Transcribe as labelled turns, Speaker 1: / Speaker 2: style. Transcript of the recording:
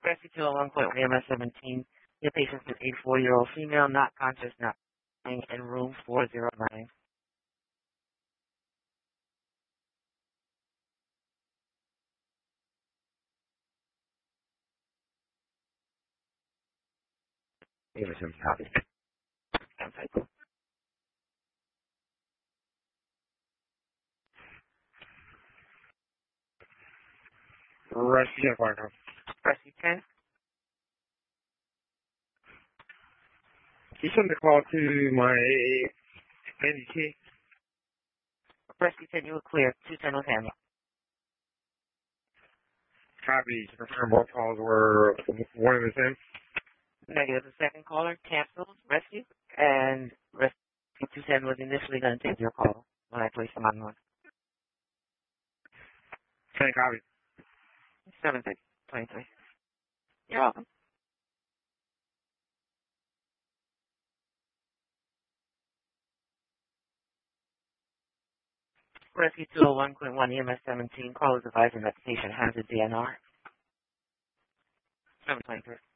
Speaker 1: Rescue 201.1 EMS 17. Your patient is an 84-year-old female, not conscious, not in room 409.
Speaker 2: Here's some copy. Rescue Fargo.
Speaker 1: Rescue 10.
Speaker 2: You send the call to my NDT.
Speaker 1: Rescue 10, you were clear. 210 was handled.
Speaker 2: Copy to confirm both calls were one and the same.
Speaker 1: Negative. The second caller canceled rescue, and rescue 210 was initially going to take your call when I placed them on one.
Speaker 2: Same copy.
Speaker 1: 7:23. You're welcome. Rescue 201.1 EMS 17. Call is advising that the patient has a DNR. 7:23.